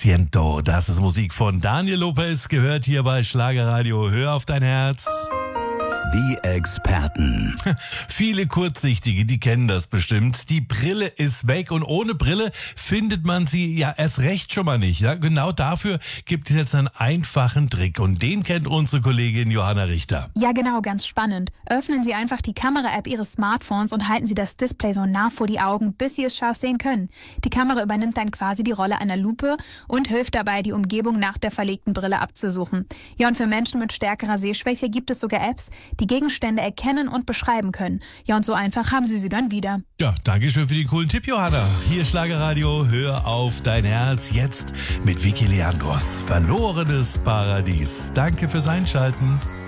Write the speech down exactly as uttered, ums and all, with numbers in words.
Siento, das ist Musik von Daniel Lopez, gehört hier bei Schlagerradio. Hör auf dein Herz. Die Experten. Viele Kurzsichtige, die kennen das bestimmt. Die Brille ist weg und ohne Brille findet man sie ja erst recht schon mal nicht. Ja? Genau dafür gibt es jetzt einen einfachen Trick und den kennt unsere Kollegin Johanna Richter. Ja genau, ganz spannend. Öffnen Sie einfach die Kamera-App Ihres Smartphones und halten Sie das Display so nah vor die Augen, bis Sie es scharf sehen können. Die Kamera übernimmt dann quasi die Rolle einer Lupe und hilft dabei, die Umgebung nach der verlegten Brille abzusuchen. Ja, und für Menschen mit stärkerer Sehschwäche gibt es sogar Apps, die Gegenstände erkennen und beschreiben können. Ja, und so einfach haben Sie sie dann wieder. Ja, danke schön für den coolen Tipp, Johanna. Hier Schlagerradio, hör auf dein Herz. Jetzt mit Vicky Leandros. Verlorenes Paradies. Danke fürs Einschalten.